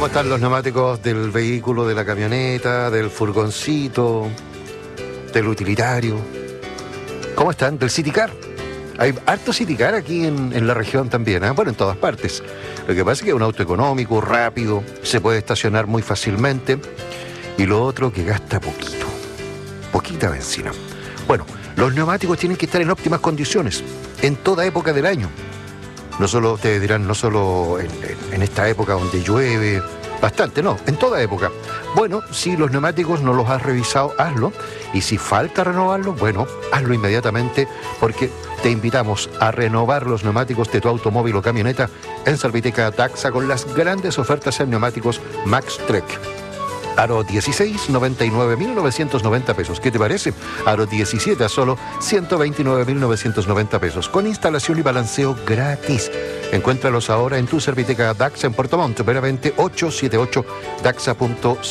¿Cómo están los neumáticos del vehículo, de la camioneta, del furgoncito, del utilitario? ¿Cómo están? Del City Car. Hay harto City Car aquí en la región también, ¿eh? Bueno, en todas partes. Lo que pasa es que es un auto económico, rápido, se puede estacionar muy fácilmente. Y lo otro, que gasta poquita benzina. Bueno, los neumáticos tienen que estar en óptimas condiciones, en toda época del año. No solo, ustedes dirán, no solo en esta época donde llueve bastante, no, en toda época. Bueno, si los neumáticos no los has revisado, hazlo. Y si falta renovarlos, bueno, hazlo inmediatamente, porque te invitamos a renovar los neumáticos de tu automóvil o camioneta en Serviteca Daxa con las grandes ofertas en neumáticos Max Trek. Aro 16, 99.990 pesos. ¿Qué te parece? Aro 17 a solo 129.990 pesos. Con instalación y balanceo gratis. Encuéntralos ahora en tu Serviteca Daxa en Puerto Montt, veramente 878daxa.cl.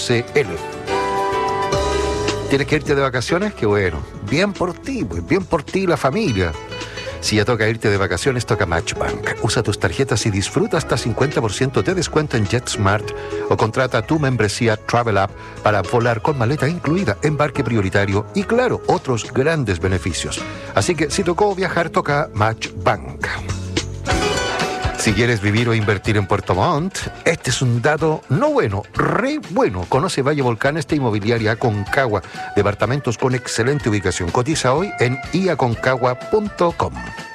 ¿Tienes que irte de vacaciones? Qué bueno. Bien por ti, pues, bien por ti y la familia. Si ya toca irte de vacaciones, toca Matchbank. Usa tus tarjetas y disfruta hasta 50% de descuento en JetSmart o contrata tu membresía Travel App para volar con maleta incluida, embarque prioritario y, claro, otros grandes beneficios. Así que si tocó viajar, toca Matchbank. Si quieres vivir o invertir en Puerto Montt, este es un dato no bueno, re bueno. Conoce Valle Volcán, esta inmobiliaria Aconcagua. Departamentos con excelente ubicación. Cotiza hoy en iaconcagua.com.